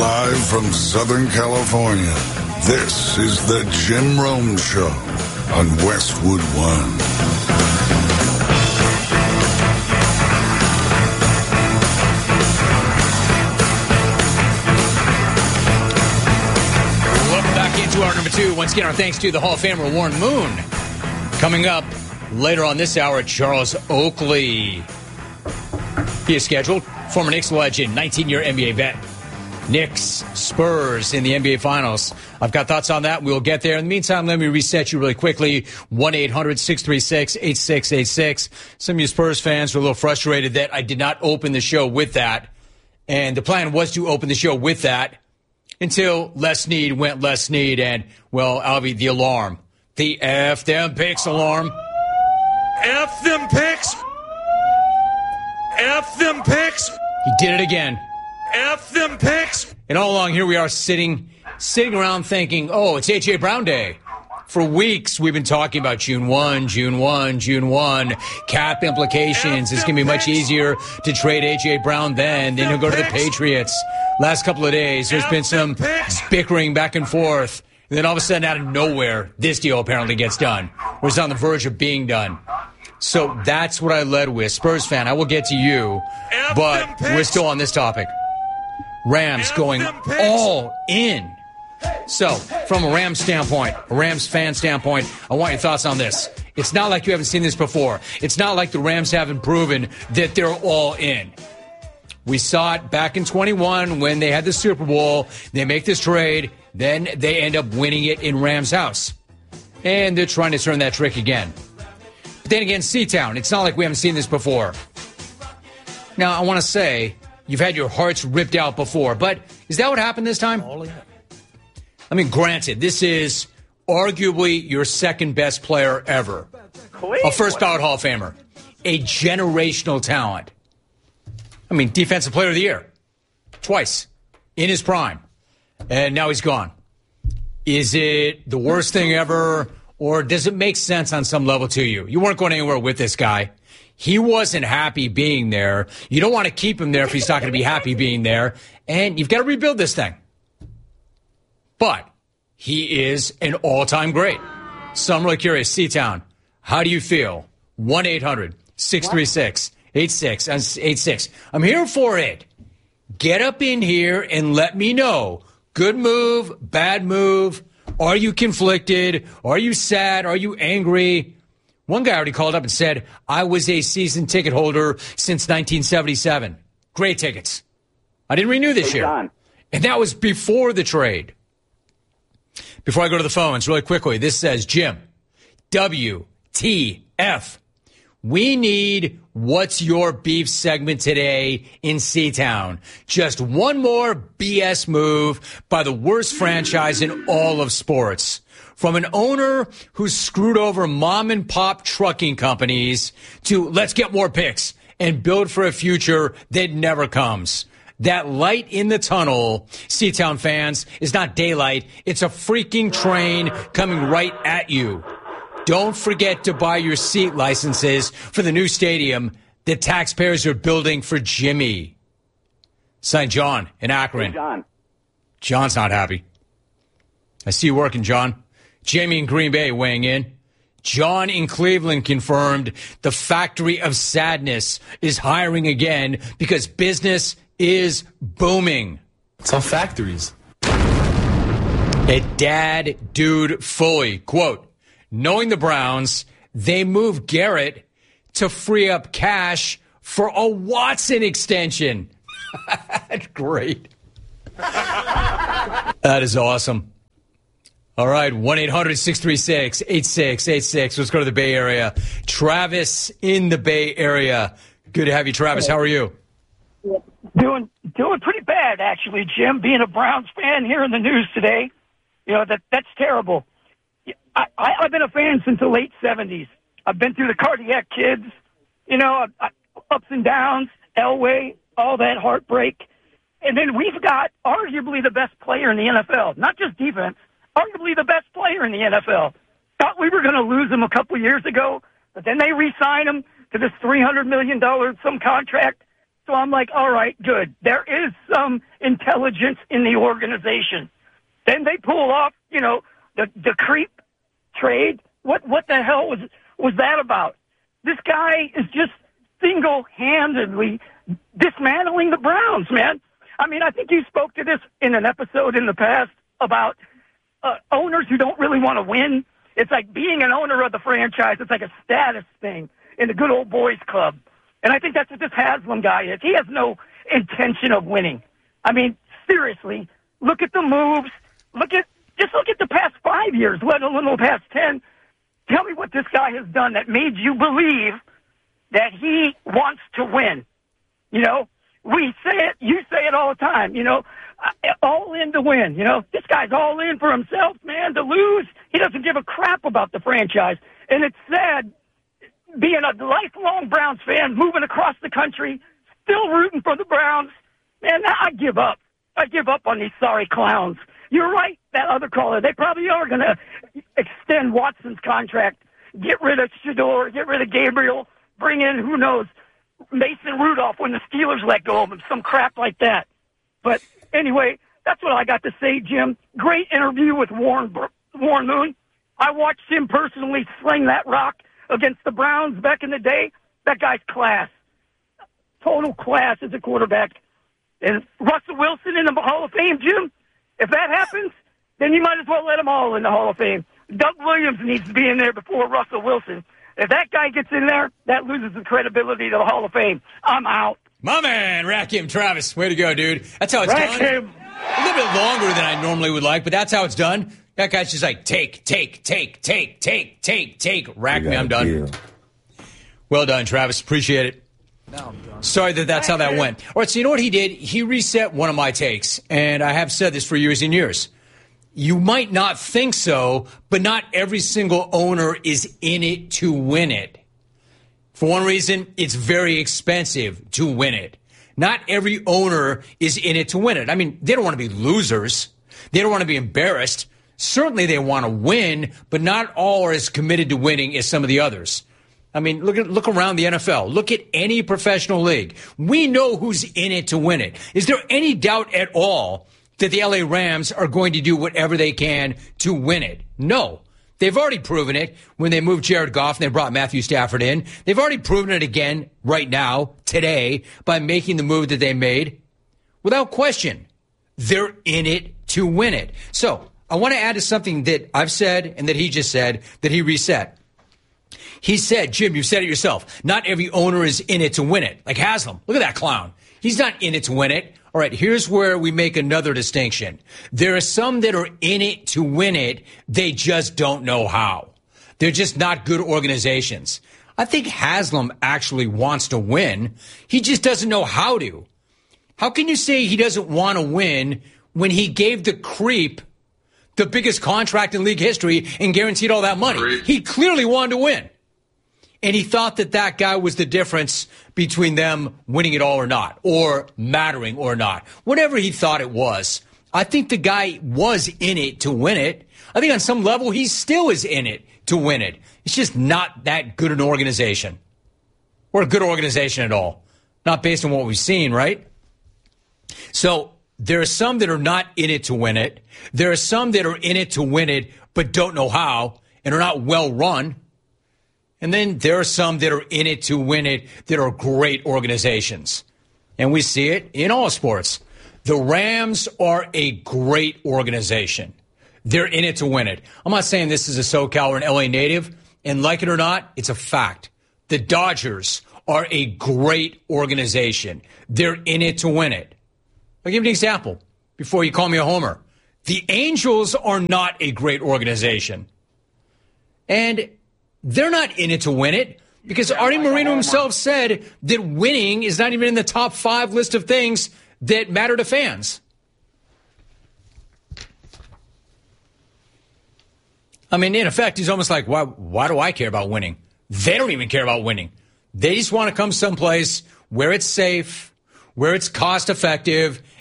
Live from Southern California, this is the Jim Rome Show on Westwood One. Welcome back into hour number two. Once again, our thanks to the Hall of Famer Warren Moon. Coming up later on this hour, Charles Oakley. He is scheduled. Former Knicks legend, 19-year NBA vet. Knicks, Spurs in the NBA Finals. I've got thoughts on that. We'll get there. In the meantime, let me reset you really quickly. 1-800-636-8686. Some of you Spurs fans were a little frustrated that I did not open the show with that. And the plan was to open the show with that until Les Snead went Les Snead. And, well, Albie, the alarm. The F them picks alarm. F them picks. F them picks. He did it again. F them picks. And all along here we are sitting around thinking, oh, it's A.J. Brown Day. For weeks we've been talking about June 1, cap implications. It's going to be much easier to trade A.J. Brown then he'll go to the Patriots. Last couple of days there's been some bickering back and forth. And then all of a sudden out of nowhere, this deal apparently gets done. Or it's on the verge of being done. So that's what I led with. Spurs fan, I will get to you, but we're still on this topic. Rams going all in. So, from a Rams standpoint, a Rams fan standpoint, I want your thoughts on this. It's not like you haven't seen this before. It's not like the Rams haven't proven that they're all in. We saw it back in 21 when they had the Super Bowl. They make this trade, then they end up winning it in Rams' house. And they're trying to turn that trick again. But then again, C-Town, it's not like we haven't seen this before. Now, I want to say, you've had your hearts ripped out before, but is that what happened this time? I mean, granted, this is arguably your second best player ever. A first ballot Hall of Famer. A generational talent. I mean, defensive player of the year. Twice. In his prime. And now he's gone. Is it the worst thing ever? Or does it make sense on some level to you? You weren't going anywhere with this guy. He wasn't happy being there. You don't want to keep him there if he's not going to be happy being there. And you've got to rebuild this thing. But he is an all-time great. So I'm really curious. C-Town, how do you feel? 1-800-636-8686. I'm here for it. Get up in here and let me know. Good move, bad move. Are you conflicted? Are you sad? Are you angry? One guy already called up and said, I was a season ticket holder since 1977. Great tickets. I didn't renew this year. And that was before the trade. Before I go to the phones, really quickly, this says, Jim, WTF. We need What's Your Beef segment today in C-Town. Just one more BS move by the worst franchise in all of sports. From an owner who screwed over mom and pop trucking companies to let's get more picks and build for a future that never comes. That light in the tunnel, C-Town fans, is not daylight. It's a freaking train coming right at you. Don't forget to buy your seat licenses for the new stadium that taxpayers are building for Jimmy. Signed John in Akron. Hey, John. John's not happy. I see you working, John. Jamie in Green Bay weighing in. John in Cleveland confirmed the Factory of Sadness is hiring again because business is booming. It's all factories. A dad dude fully. Quote, knowing the Browns, they moved Garrett to free up cash for a Watson extension. Great. That is awesome. All right, 1-800-636-8686. Let's go to the Bay Area. Travis in the Bay Area. Good to have you, Travis. How are you? Doing pretty bad, actually, Jim. Being a Browns fan here in the news today, you know that's terrible. I've been a fan since the late 70s. I've been through the Cardiac Kids, you know, ups and downs, Elway, all that heartbreak. And then we've got arguably the best player in the NFL, not just defense, arguably the best player in the NFL. Thought we were going to lose him a couple years ago, but then they re-signed him to this $300 million some contract. So I'm like, all right, good. There is some intelligence in the organization. Then they pull off, the creep trade. What the hell was that about? This guy is just single-handedly dismantling the Browns, man. I mean, I think you spoke to this in an episode in the past about owners who don't really want to win. It's like being an owner of the franchise. It's like a status thing in the good old boys club. And I think that's what this Haslam guy is. He has no intention of winning. I mean, seriously, look at the moves. Look at the past 5 years, let alone the past 10. Tell me what this guy has done that made you believe that he wants to win. We say it, you say it all the time, all in to win. This guy's all in for himself, man, to lose. He doesn't give a crap about the franchise. And it's sad being a lifelong Browns fan, moving across the country, still rooting for the Browns. Man, I give up. I give up on these sorry clowns. You're right, that other caller. They probably are going to extend Watson's contract, get rid of Shador, get rid of Gabriel, bring in, who knows, Mason Rudolph when the Steelers let go of him, some crap like that. But anyway, that's what I got to say, Jim. Great interview with Warren Moon. I watched him personally sling that rock against the Browns back in the day. That guy's class. Total class as a quarterback. And Russell Wilson in the Hall of Fame, Jim, if that happens, then you might as well let them all in the Hall of Fame. Doug Williams needs to be in there before Russell Wilson. If that guy gets in there, that loses the credibility to the Hall of Fame. I'm out. My man, Rakim Travis. Way to go, dude. That's how it's done. A little bit longer than I normally would like, but that's how it's done. That guy's just like, take. Rack me, I'm done. Deal. Well done, Travis. Appreciate it. Now I'm done. Sorry that's how that went. All right, so you know what he did? He reset one of my takes, and I have said this for years and years. You might not think so, but not every single owner is in it to win it. For one reason, it's very expensive to win it. Not every owner is in it to win it. I mean, they don't want to be losers. They don't want to be embarrassed. Certainly they want to win, but not all are as committed to winning as some of the others. I mean, look around the NFL. Look at any professional league. We know who's in it to win it. Is there any doubt at all that the LA Rams are going to do whatever they can to win it? No. They've already proven it when they moved Jared Goff and they brought Matthew Stafford in. They've already proven it again right now, today, by making the move that they made. Without question, they're in it to win it. So I want to add to something that I've said and that he just said, that he reset. He said, Jim, you said it yourself, not every owner is in it to win it. Like Haslam. Look at that clown. He's not in it to win it. All right, here's where we make another distinction. There are some that are in it to win it. They just don't know how. They're just not good organizations. I think Haslam actually wants to win. He just doesn't know how to. How can you say he doesn't want to win when he gave the creep the biggest contract in league history and guaranteed all that money? He clearly wanted to win. And he thought that guy was the difference between them winning it all or not, or mattering or not. Whatever he thought it was, I think the guy was in it to win it. I think on some level he still is in it to win it. It's just not that good an organization. Or a good organization at all. Not based on what we've seen, right? So there are some that are not in it to win it. There are some that are in it to win it but don't know how and are not well run. And then there are some that are in it to win it that are great organizations. And we see it in all sports. The Rams are a great organization. They're in it to win it. I'm not saying this is a SoCal or an LA native, and like it or not, it's a fact. The Dodgers are a great organization. They're in it to win it. I'll give you an example before you call me a homer. The Angels are not a great organization. And they're not in it to win it because Artie Moreno himself said that winning is not even in the top 5 list of things that matter to fans. I mean, in effect, he's almost like, why do I care about winning? They don't even care about winning. They just want to come someplace where it's safe, where it's cost effective,